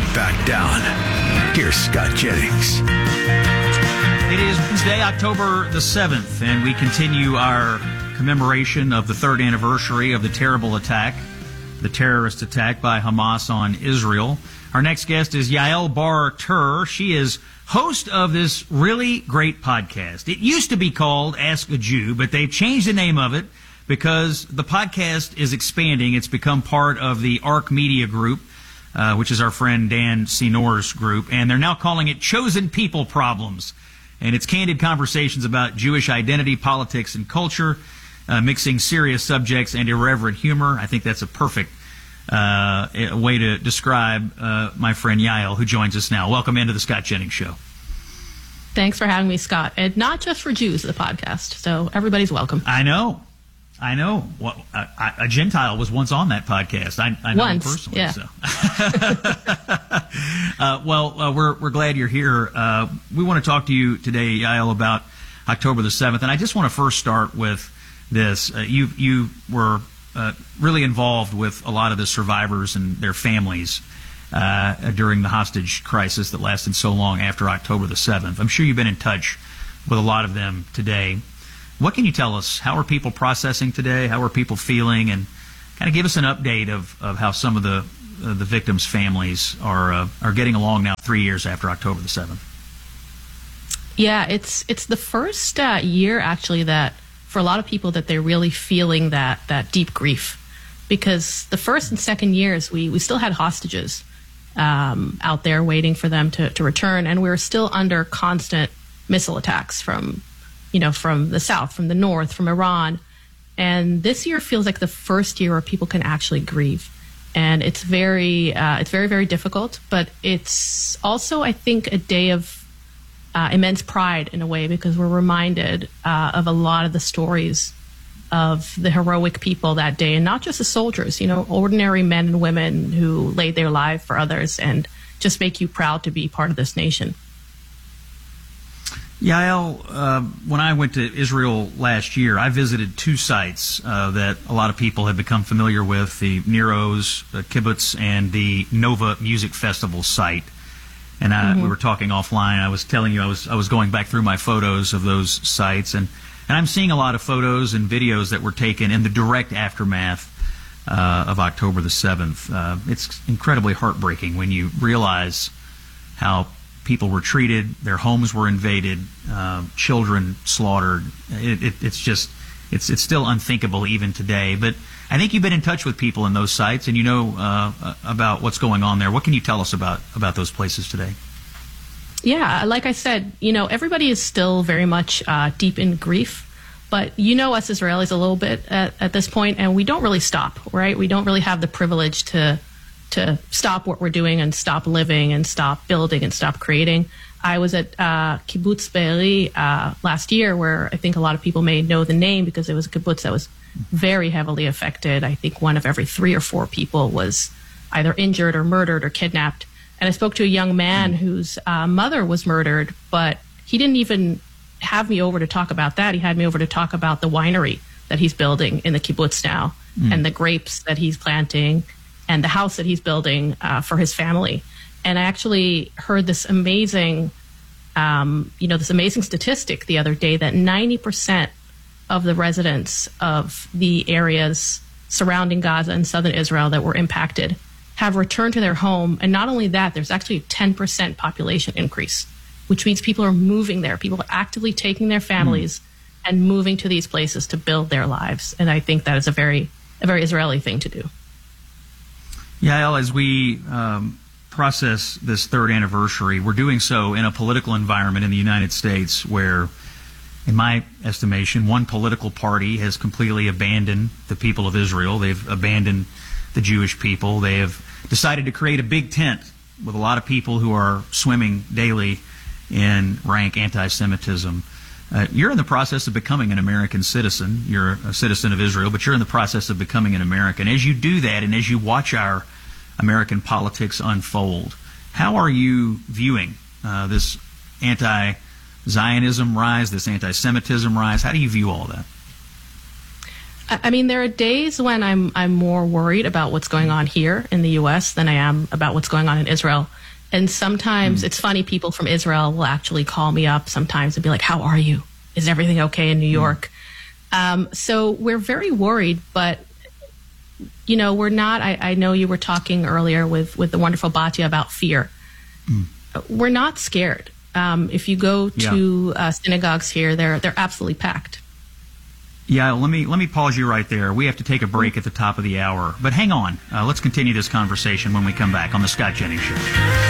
back down. Here's Scott Jennings. It is Wednesday, October the 7th, and we continue our commemoration of the third anniversary of the terrible attack, the terrorist attack by Hamas on Israel. Our next guest is Yael Bar-Tur. She is host of this really great podcast. It used to be called Ask a Jew, but they've changed the name of it because the podcast is expanding. It's become part of the ARC Media Group, which is our friend Dan Senor's group, and they're now calling it Chosen People Problems. And it's candid conversations about Jewish identity, politics, and culture, mixing serious subjects and irreverent humor. I think that's a perfect way to describe my friend Yael, who joins us now. Welcome into the Scott Jennings Show. Thanks for having me, Scott. And not just for Jews, the podcast. So everybody's welcome. I know. Well, a Gentile was once on that podcast. I know him personally. Yeah. So. We're glad you're here. We want to talk to you today, Yael, about October the 7th. And I just want to first start with this. You were really involved with a lot of the survivors and their families during the hostage crisis that lasted so long after October the 7th. I'm sure you've been in touch with a lot of them today. What can you tell us? How are people processing today? How are people feeling? And kind of give us an update of how some of the victims' families are getting along now 3 years after October the 7th. Yeah, it's the first year, actually, that for a lot of people that they're really feeling that deep grief. Because the first and second years, we still had hostages out there waiting for them to return, and we were still under constant missile attacks from the south, from the north, from Iran. And this year feels like the first year where people can actually grieve. And it's very, very difficult, but it's also, I think, a day of immense pride in a way, because we're reminded of a lot of the stories of the heroic people that day, and not just the soldiers, ordinary men and women who laid their life for others and just make you proud to be part of this nation. Yael, when I went to Israel last year, I visited two sites that a lot of people have become familiar with, the Nero's Kibbutz and the Nova Music Festival site. And we were talking offline. I was telling you I was going back through my photos of those sites, and I'm seeing a lot of photos and videos that were taken in the direct aftermath of October the 7th. It's incredibly heartbreaking when you realize how people were treated, their homes were invaded, children slaughtered. It's still unthinkable even today. But I think you've been in touch with people in those sites, and you know about what's going on there. What can you tell us about those places today? Yeah, like I said, everybody is still very much deep in grief. But us Israelis a little bit at this point, and we don't really stop, right? We don't really have the privilege to stop what we're doing and stop living and stop building and stop creating. I was at Kibbutz Be'eri last year, where I think a lot of people may know the name because it was a kibbutz that was very heavily affected. I think one of every 3 or 4 people was either injured or murdered or kidnapped. And I spoke to a young man whose mother was murdered, but he didn't even have me over to talk about that. He had me over to talk about the winery that he's building in the kibbutz now, and the grapes that he's planting, and the house that he's building for his family. And I actually heard this amazing, this amazing statistic the other day that 90% of the residents of the areas surrounding Gaza and southern Israel that were impacted have returned to their home. And not only that, there's actually a 10% population increase, which means people are moving there. People are actively taking their families and moving to these places to build their lives. And I think that is a very Israeli thing to do. Yael, as we process this third anniversary, we're doing so in a political environment in the United States where, in my estimation, one political party has completely abandoned the people of Israel. They've abandoned the Jewish people. They have decided to create a big tent with a lot of people who are swimming daily in rank anti-Semitism. You're in the process of becoming an American citizen. You're a citizen of Israel, but you're in the process of becoming an American. As you do that, and as you watch our American politics unfold, how are you viewing this anti-Zionism rise, this anti-Semitism rise? How do you view all that? I mean, there are days when I'm more worried about what's going on here in the U.S. than I am about what's going on in Israel. And sometimes it's funny, people from Israel will actually call me up sometimes and be like, "How are you? Is everything okay in New York?" So we're very worried, but we're not. I know you were talking earlier with the wonderful Batya about fear. We're not scared. If you go to synagogues here, they're absolutely packed. Yeah, let me pause you right there. We have to take a break at the top of the hour. But hang on. Let's continue this conversation when we come back on The Scott Jennings Show.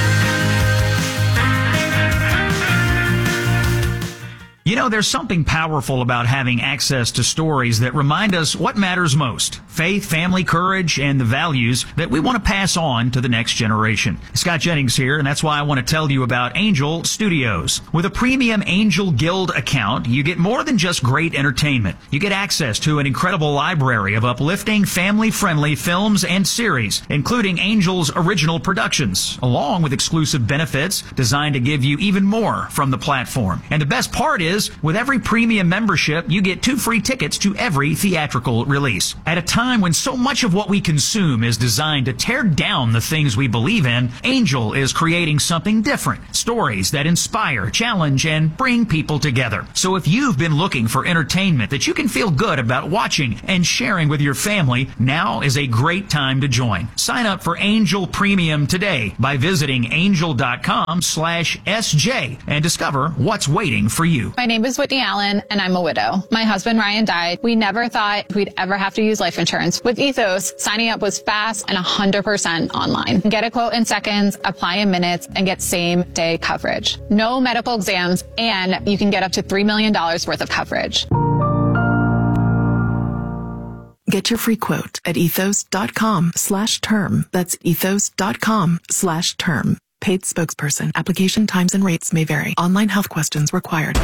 There's something powerful about having access to stories that remind us what matters most: faith, family, courage, and the values that we want to pass on to the next generation. Scott Jennings here, and that's why I want to tell you about Angel Studios. With a premium Angel Guild account, you get more than just great entertainment. You get access to an incredible library of uplifting, family-friendly films and series, including Angel's original productions, along with exclusive benefits designed to give you even more from the platform. And the best part is, with every premium membership, you get 2 free tickets to every theatrical release. At a time when so much of what we consume is designed to tear down the things we believe in, Angel is creating something different. Stories that inspire, challenge, and bring people together. So if you've been looking for entertainment that you can feel good about watching and sharing with your family, now is a great time to join. Sign up for Angel Premium today by visiting angel.com/SJ and discover what's waiting for you. My name is Whitney Allen, and I'm a widow. My husband, Ryan, died. We never thought we'd ever have to use life insurance. With Ethos, signing up was fast and 100% online. Get a quote in seconds, apply in minutes, and get same-day coverage. No medical exams, and you can get up to $3 million worth of coverage. Get your free quote at ethos.com/term. That's ethos.com/term. Paid spokesperson. Application times and rates may vary. Online health questions required.